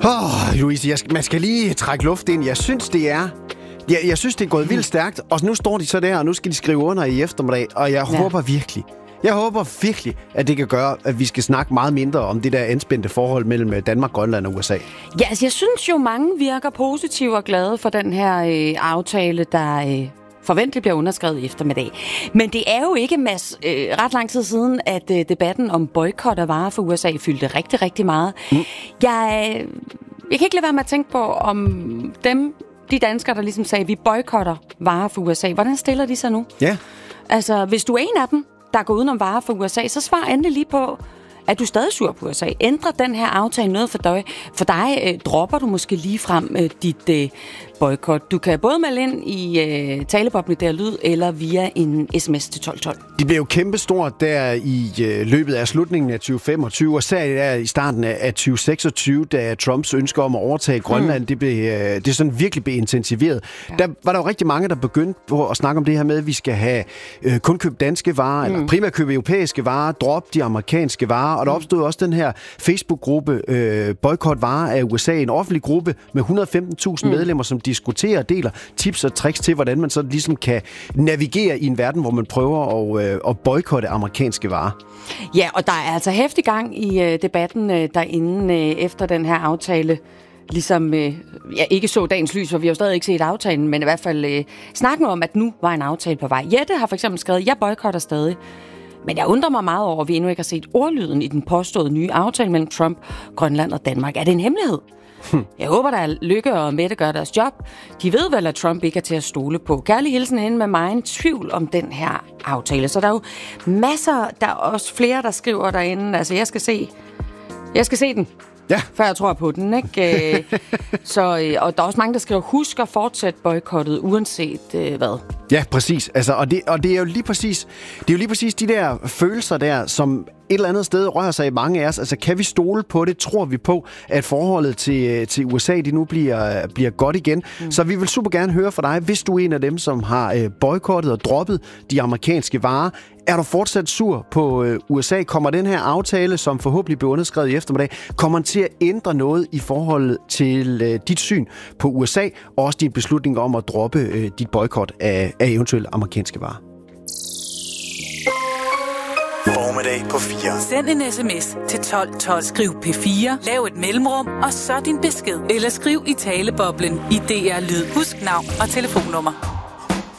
Louise, man skal lige trække luft ind. Jeg synes, det er gået vildt stærkt, og nu står de så der, og nu skal de skrive under i eftermiddag, og jeg håber virkelig, at det kan gøre, at vi skal snakke meget mindre om det der anspændte forhold mellem Danmark, Grønland og USA. Ja, altså jeg synes jo, mange virker positive og glade for den her aftale, der forventeligt bliver underskrevet i eftermiddag. Men det er jo ikke, Mads, ret lang tid siden, at debatten om boykot af varer for USA fyldte rigtig, rigtig meget. Jeg kan ikke lade være med at tænke på, om de danskere, der ligesom sagde, at vi boykotter varer for USA, hvordan stiller de sig nu? Ja. Altså, hvis du er en af dem, der går udenom varer for USA, så svar endelig lige på, at du stadig sur på USA. Ændrer den her aftale noget for dig? For dig dropper du måske lige frem dit boykot. Du kan både melde ind i taleboblen der lyd, eller via en sms til 1212. De blev jo kæmpestort der i løbet af slutningen af 2025, og særligt der i starten af 2026, da Trumps ønske om at overtage Grønland, det sådan virkelig blev intensiveret. Ja. Der var der jo rigtig mange, der begyndte på at snakke om det her med, at vi skal have kun købe danske varer, eller primært købe europæiske varer, drop de amerikanske varer, og der opstod også den her Facebook-gruppe Boykot Varer af USA, en offentlig gruppe med 115.000 medlemmer, som diskuterer og deler tips og tricks til, hvordan man så ligesom kan navigere i en verden, hvor man prøver at boykotte amerikanske varer. Ja, og der er altså heftig gang i debatten derinde efter den her aftale. Ligesom ikke så dagens lys, for vi har jo stadig ikke set aftalen, men i hvert fald snakken om, at nu var en aftale på vej. Jette har for eksempel skrevet, jeg boykotter stadig. Men jeg undrer mig meget over, at vi endnu ikke har set ordlyden i den påståede nye aftale mellem Trump, Grønland og Danmark. Er det en hemmelighed? Jeg håber, at Lykke og Mette gør deres job. De ved vel, at Trump ikke er til at stole på. Kærlig hilsen hende med mig en tvivl om den her aftale. Så der er jo masser, der er også flere, der skriver derinde. Altså, jeg skal se den. Ja. Før jeg tror på den, ikke? Og der er også mange, der skriver, husk at fortsætte boykottet, uanset hvad. Ja, præcis. Altså, og det er jo lige præcis de der følelser der, som et eller andet sted rører sig i mange af os. Altså, kan vi stole på det? Tror vi på, at forholdet til USA, det nu bliver godt igen? Så vi vil super gerne høre fra dig, hvis du er en af dem, som har boykottet og droppet de amerikanske varer. Er du fortsat sur på USA? Kommer den her aftale, som forhåbentlig bliver underskrevet i eftermiddag, kommer den til at ændre noget i forhold til dit syn på USA, og også din beslutning om at droppe dit boykot af eventuelle amerikanske varer? Formiddag på 4. Send en sms til 1212. Skriv P4, lav et mellemrum, og så din besked. Eller skriv i taleboblen i DR Lyd. Husk navn og telefonnummer.